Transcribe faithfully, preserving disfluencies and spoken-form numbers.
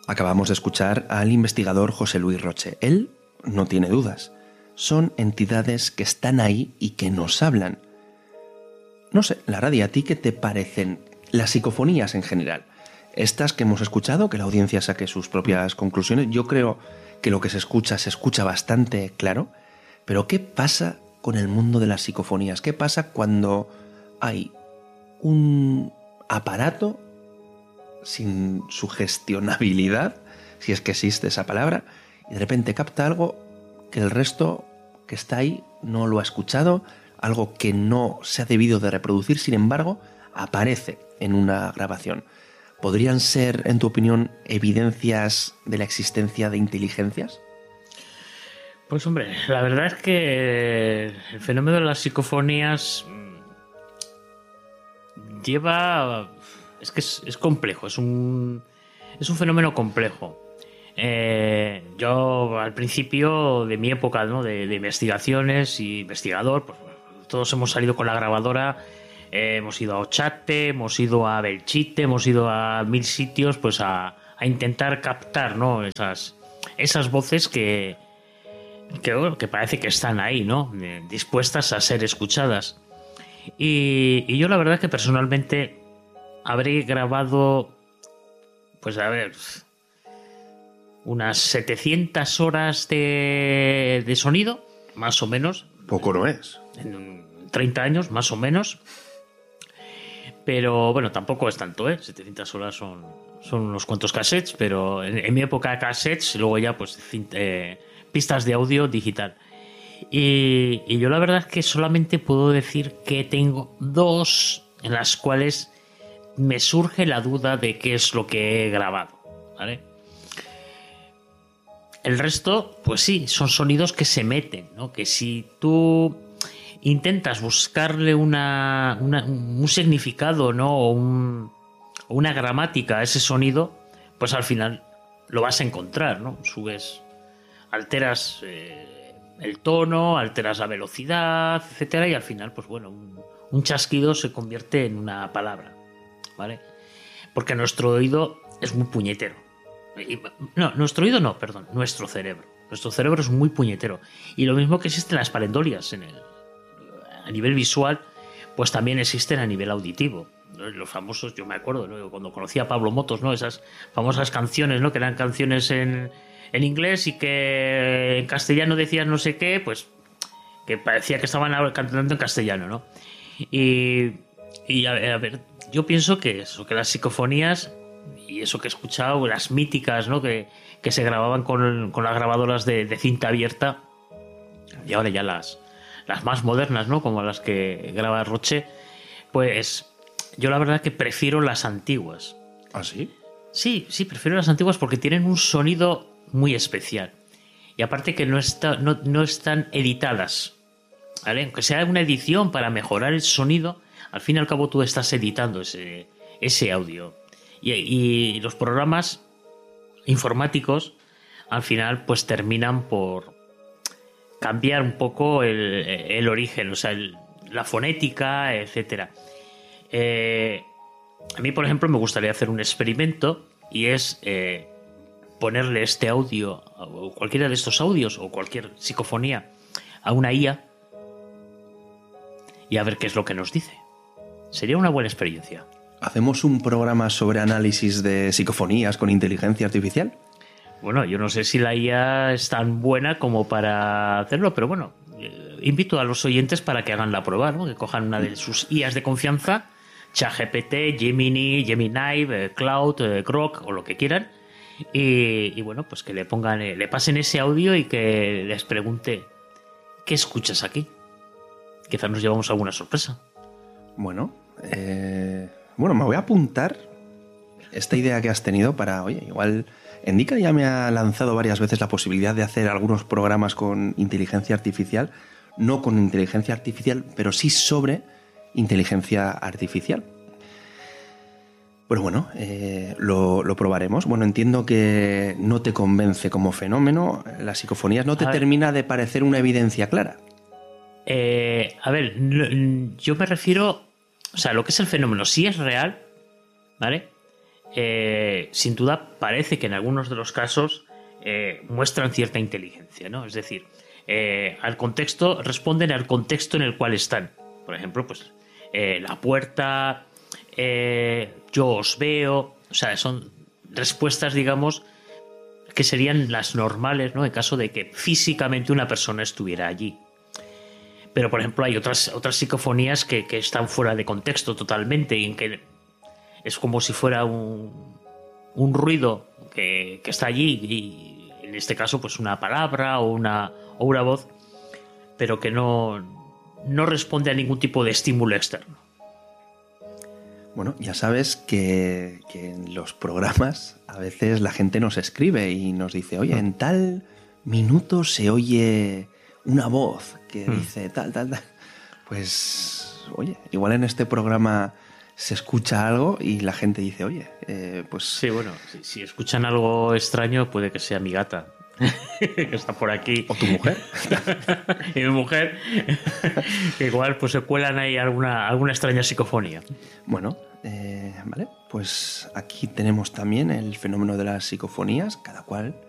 Acabamos de escuchar al investigador José Luis Roche. Él no tiene dudas. Son entidades que están ahí y que nos hablan. No sé, Larradi, ¿a ti qué te parecen las psicofonías en general? Estas que hemos escuchado, que la audiencia saque sus propias conclusiones. Yo creo que lo que se escucha se escucha bastante claro. Pero ¿qué pasa con el mundo de las psicofonías? ¿Qué pasa cuando hay un aparato sin sugestionabilidad, si es que existe esa palabra, y de repente capta algo que el resto que está ahí no lo ha escuchado, algo que no se ha debido de reproducir, sin embargo, aparece en una grabación? ¿Podrían ser, en tu opinión, evidencias de la existencia de inteligencias? Pues hombre, la verdad es que el fenómeno de las psicofonías lleva... Es que es, es complejo, es un, es un fenómeno complejo. Eh, yo al principio de mi época, ¿no? de, de investigaciones y investigador, pues todos hemos salido con la grabadora, eh, hemos ido a Ochate, hemos ido a Belchite, hemos ido a mil sitios pues a, a intentar captar, ¿no? esas, esas voces que, que, bueno, que parece que están ahí, ¿no? Eh, dispuestas a ser escuchadas. Y, y yo la verdad es que personalmente habré grabado, pues a ver, unas setecientas horas de, de sonido, más o menos. Poco no es. En treinta años, más o menos. Pero bueno, tampoco es tanto, ¿eh? setecientas horas son, son unos cuantos cassettes, pero en, en mi época cassettes, luego ya pues eh, pistas de audio digital. Y, y yo la verdad es que solamente puedo decir que tengo dos en las cuales me surge la duda de qué es lo que he grabado, ¿vale? El resto, pues sí, son sonidos que se meten, ¿no? Que si tú intentas buscarle una, una, un significado, ¿no? O, un, o una gramática a ese sonido, pues al final lo vas a encontrar, ¿no? Subes, alteras eh, el tono, alteras la velocidad, etcétera, y al final, pues bueno, un, un chasquido se convierte en una palabra, ¿vale? Porque nuestro oído es muy puñetero. No, nuestro oído no, perdón, nuestro cerebro. Nuestro cerebro es muy puñetero. Y lo mismo que existen las palendolias en el, a nivel visual, pues también existen a nivel auditivo. Los famosos, yo me acuerdo, ¿no? Cuando conocí a Pablo Motos, ¿no? Esas famosas canciones, ¿no? Que eran canciones en, en inglés y que en castellano decían no sé qué, pues que parecía que estaban cantando en castellano, ¿no? Y, y a, a ver, yo pienso que eso, que las psicofonías y eso que he escuchado, las míticas, ¿no? que, que se grababan con, con las grabadoras de, de cinta abierta, y ahora ya las, las más modernas, ¿no? Como las que graba Roche, pues yo la verdad que prefiero las antiguas. ¿Ah, sí? Sí, sí, prefiero las antiguas porque tienen un sonido muy especial. Y aparte que no, está, no, no están editadas, ¿vale? Aunque sea una edición para mejorar el sonido, al fin y al cabo tú estás editando ese, ese audio. Y, y los programas informáticos al final pues terminan por cambiar un poco el, el origen, o sea, el, la fonética, etcétera. Eh, a mí, por ejemplo, me gustaría hacer un experimento y es eh, ponerle este audio o cualquiera de estos audios o cualquier psicofonía a una I A y a ver qué es lo que nos dice. Sería una buena experiencia. ¿Hacemos un programa sobre análisis de psicofonías con inteligencia artificial? Bueno, yo no sé si la I A es tan buena como para hacerlo, pero bueno, eh, invito a los oyentes para que hagan la prueba, ¿no? Que cojan una de sus I As de confianza, ChatGPT, Gemini, Gemini, eh, Cloud, eh, Grok o lo que quieran, y, y bueno, pues que le pongan, eh, le pasen ese audio y que les pregunte ¿qué escuchas aquí? Quizás nos llevamos alguna sorpresa. Bueno, eh... Bueno, me voy a apuntar esta idea que has tenido para, oye, igual Endica ya me ha lanzado varias veces la posibilidad de hacer algunos programas con inteligencia artificial, no con inteligencia artificial, pero sí sobre inteligencia artificial. Pero bueno, eh, lo, lo probaremos. Bueno, entiendo que no te convence como fenómeno, las psicofonías no te termina de parecer una evidencia clara. Eh, a ver, yo me refiero... O sea, lo que es el fenómeno, sí es real, ¿vale? eh, sin duda parece que en algunos de los casos eh, muestran cierta inteligencia, ¿no? Es decir, eh, al contexto, responden al contexto en el cual están. Por ejemplo, pues eh, la puerta, eh, yo os veo, o sea, son respuestas, digamos, que serían las normales, ¿no? En caso de que físicamente una persona estuviera allí. Pero, por ejemplo, hay otras, otras psicofonías que, que están fuera de contexto totalmente y en que es como si fuera un, un ruido que, que está allí y en este caso pues una palabra o una, o una voz, pero que no, no responde a ningún tipo de estímulo externo. Bueno, ya sabes que, que en los programas a veces la gente nos escribe y nos dice, oye, en tal minuto se oye una voz que dice tal, tal, tal. Pues, oye, igual en este programa se escucha algo y la gente dice, oye, eh, pues... Sí, bueno, si, si escuchan algo extraño puede que sea mi gata, que está por aquí. O tu mujer. Y mi mujer, que igual pues se cuelan ahí alguna, alguna extraña psicofonía. Bueno, eh, vale, pues aquí tenemos también el fenómeno de las psicofonías, cada cual